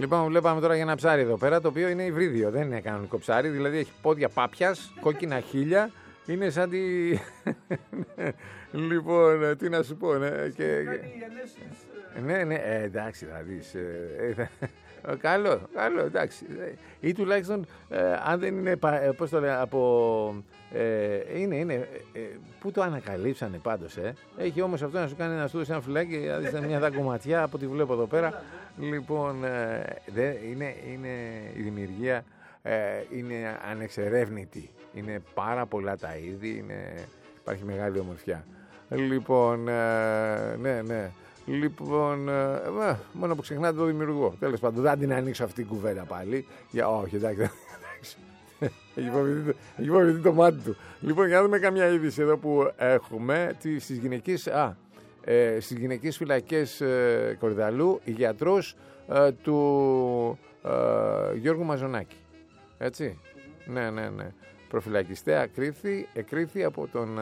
Λοιπόν, βλέπαμε τώρα για ένα ψάρι εδώ πέρα, το οποίο είναι υβρίδιο, δεν είναι κανονικό ψάρι, δηλαδή έχει πόδια πάπιας, κόκκινα χείλια, είναι σαν τη... Λοιπόν, τι να σου πω, ναι, ναι, εντάξει, θα δεις, καλό, εντάξει, ή τουλάχιστον, αν δεν είναι, πώς το λέω, είναι, πού το ανακαλύψανε πάντως, έχει όμως αυτό να σου κάνει να σου δώσει ένα φυλάκι, δηλαδή μια δακωματιά από ό,τι βλέπω εδώ πέρα. Λοιπόν, είναι η δημιουργία είναι ανεξερεύνητη. Είναι πάρα πολλά τα είδη, υπάρχει μεγάλη ομορφιά. Λοιπόν, ναι. Λοιπόν, μόνο που ξεχνάτε το δημιουργό. Τέλος πάντων, δεν την ανοίξω αυτή την κουβέντα πάλι. Όχι, εντάξει. Έχει φοβηθεί το μάτι του. Λοιπόν, για να δούμε καμιά είδηση εδώ που έχουμε. Στις γυναικείες φυλακές Κορυδαλλού, η γιατρός του Γιώργου Μαζονάκη. Έτσι. Ναι. Προφυλακιστέα εκρίθη από τον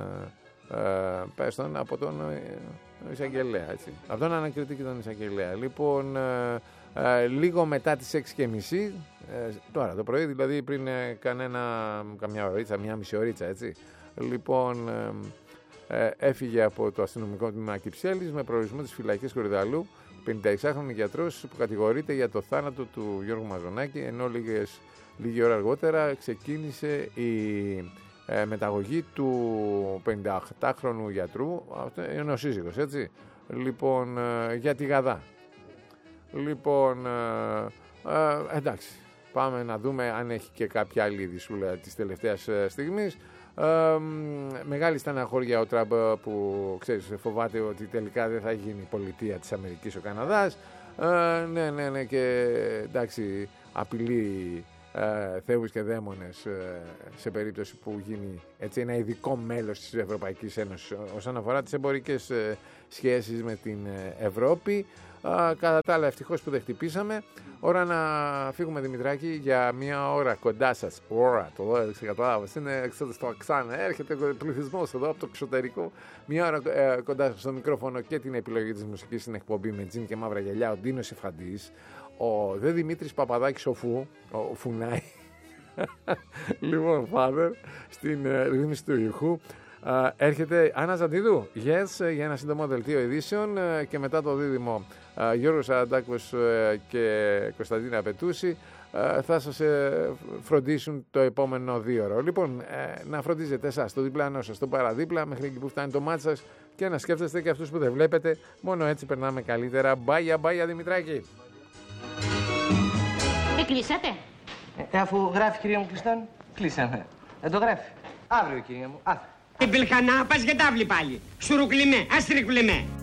εισαγγελέα. Έτσι. Από τον ανακριτή και τον εισαγγελέα. Λοιπόν, λίγο μετά τις 6:30, τώρα το πρωί, δηλαδή πριν καμιά ωρίτσα, μια μισή ωρίτσα, έτσι. Λοιπόν, έφυγε από το αστυνομικό τμήμα Κυψέλης με προορισμό της φυλακής Κορυδαλλού 56χρονη γιατρός που κατηγορείται για το θάνατο του Γιώργου Μαζονάκη, ενώ λίγη ώρα αργότερα ξεκίνησε η μεταγωγή του 58χρονου γιατρού, είναι ο σύζυγος, έτσι, λοιπόν, για τη Γαδά. Λοιπόν, εντάξει, πάμε να δούμε αν έχει και κάποια άλλη ειδησούλα της τελευταίας στιγμής. Μεγάλη στεναχώρια ο Τραμπ που, ξέρεις, φοβάται ότι τελικά δεν θα γίνει πολιτεία της Αμερικής ο Καναδάς. Ναι, και εντάξει, απειλεί θεούς και δαίμονες σε περίπτωση που γίνει έτσι ένα ειδικό μέλος της Ευρωπαϊκής Ένωσης όσον αφορά τις εμπορικές σχέσεις με την Ευρώπη. Κατά τα άλλα, ευτυχώς που δεν χτυπήσαμε. Ώρα να φύγουμε, Δημητράκη, για μια ώρα κοντά σας. Ώρα, το λέω, καταλάβεις, είναι στο Αξάνα. Έρχεται ο πληθυσμός εδώ από το εξωτερικό. Μια ώρα κοντά σας στο μικρόφωνο και την επιλογή της μουσικής στην εκπομπή με τζιν και μαύρα γυαλιά. Ο Ντίνος Εφαντής, ο Δε Δημήτρης Παπαδάκης, ο Φουνάη. Λοιπόν, Father, στην ρύθμιση του ήχου. Έρχεται Άννα Ζαντίδου, yes, για ένα σύντομο δελτίο ειδήσεων και μετά το δίδυμο Γιώργος Αραντάκος και Κωνσταντίνα Πετούση θα σας φροντίσουν το επόμενο 2ωρο. Λοιπόν, να φροντίζετε εσάς, το διπλάνο σας, το παραδίπλα, μέχρι εκεί που φτάνει το μάτι σας και να σκέφτεστε και αυτούς που δεν βλέπετε. Μόνο έτσι περνάμε καλύτερα. Μπάγια, Δημητράκη. Κλείσατε. Αφού γράφει, κυρία μου, κλειστόν, κλείσαμε. Δεν το γράφει. Αύριο, κυρία μου, αύριο. Την πιλχανά πας για τάβλη πάλι. Σουρουκλιμέ, αστρικλιμέ.